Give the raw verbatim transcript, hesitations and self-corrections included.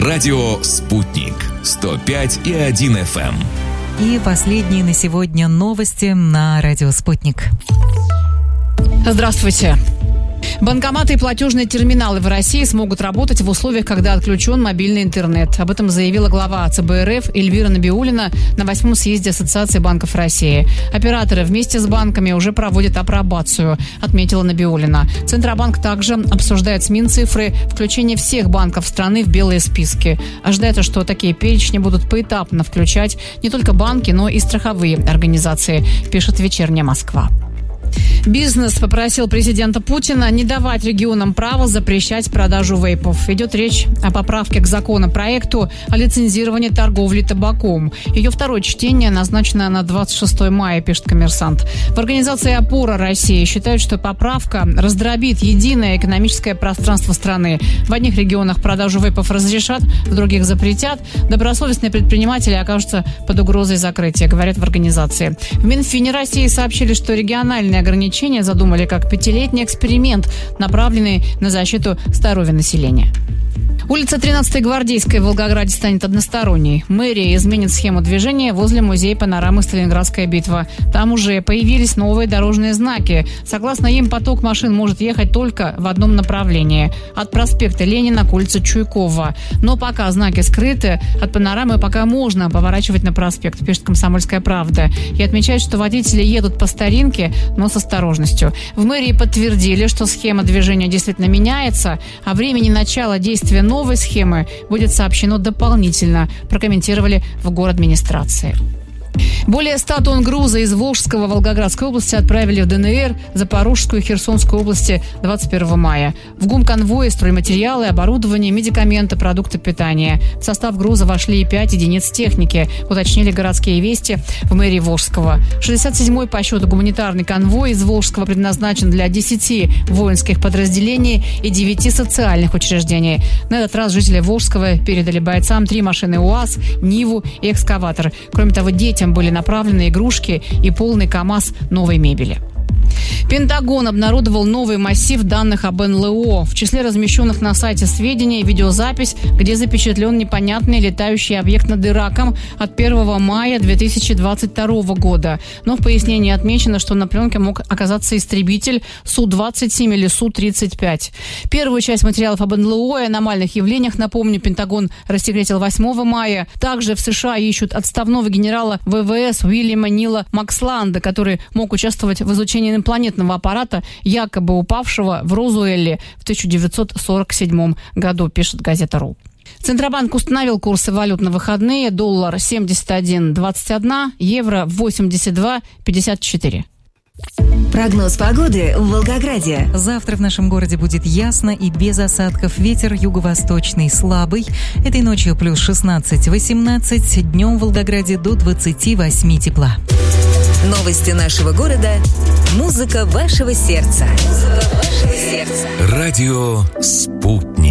Радио «Спутник» сто пять и один эф эм. И последние на сегодня новости на Радио «Спутник». Здравствуйте. Банкоматы и платежные терминалы в России смогут работать в условиях, когда отключен мобильный интернет. Об этом заявила глава ЦБ РФ Эльвира Набиуллина на восьмом съезде Ассоциации банков России. Операторы вместе с банками уже проводят апробацию, отметила Набиуллина. Центробанк также обсуждает с Минцифры включение всех банков страны в белые списки. Ожидается, что такие перечни будут поэтапно включать не только банки, но и страховые организации, пишет «Вечерняя Москва». Бизнес попросил президента Путина не давать регионам право запрещать продажу вейпов. Идет речь о поправке к законопроекту о лицензировании торговли табаком. Ее второе чтение назначено на двадцать шестое мая, пишет «Коммерсант». В организации «Опора России» считают, что поправка раздробит единое экономическое пространство страны. В одних регионах продажу вейпов разрешат, в других запретят. Добросовестные предприниматели окажутся под угрозой закрытия, говорят в организации. В Минфине России сообщили, что региональные ограничения задумали как пятилетний эксперимент, направленный на защиту здоровья населения. Улица тринадцатой Гвардейской в Волгограде станет односторонней. Мэрия изменит схему движения возле музея панорамы «Сталинградская битва». Там уже появились новые дорожные знаки. Согласно им, поток машин может ехать только в одном направлении – от проспекта Ленина к улице Чуйкова. Но пока знаки скрыты, от панорамы пока можно поворачивать на проспект, пишет «Комсомольская правда». И отмечает, что водители едут по старинке, но с осторожностью. В мэрии подтвердили, что схема движения действительно меняется, а времени начала действия новой схемы будет сообщено дополнительно, прокомментировали в городадминистрации. Более ста тонн груза из Волжского Волгоградской области отправили в ДНР, Запорожскую и Херсонскую области двадцать первого мая. В гумконвое стройматериалы, оборудование, медикаменты, продукты питания. В состав груза вошли и пять единиц техники, уточнили городские вести в мэрии Волжского. шестьдесят седьмой по счету гуманитарный конвой из Волжского предназначен для десяти воинских подразделений и девяти социальных учреждений. На этот раз жители Волжского передали бойцам три машины УАЗ, Ниву и экскаватор. Кроме того, детям были направлены игрушки и полный КАМАЗ новой мебели. Пентагон обнародовал новый массив данных об эн эл о. В числе размещенных на сайте сведений видеозапись, где запечатлен непонятный летающий объект над Ираком от первого мая две тысячи двадцать второго года. Но в пояснении отмечено, что на пленке мог оказаться истребитель Су двадцать семь или Су тридцать пять. Первую часть материалов об эн эл о и аномальных явлениях, напомню, Пентагон рассекретил восьмого мая. Также в США ищут отставного генерала вэ вэ эс Уильяма Нила Максланда, который мог участвовать в изучении инопланетного аппарата, якобы упавшего в Розуэлле в тысяча девятьсот сорок седьмом году, пишет газета РУ. Центробанк установил курсы валют на выходные. Доллар семьдесят один двадцать один, евро восемьдесят два пятьдесят четыре. Прогноз погоды в Волгограде. Завтра в нашем городе будет ясно и без осадков. Ветер юго-восточный слабый. Этой ночью плюс шестнадцать-восемнадцать. Днем в Волгограде до двадцати восьми тепла. Новости нашего города. Музыка вашего сердца. Музыка вашего сердца. Радио «Спутник».